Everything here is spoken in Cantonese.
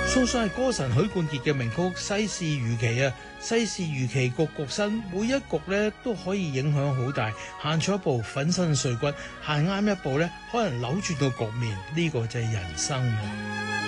送上係歌神許冠傑嘅名曲《世事如棋》啊！世事如棋，局局新，每一局咧都可以影響好大。行錯一步，粉身碎骨；行啱一步咧，可能扭轉個局面。呢個就係人生啊！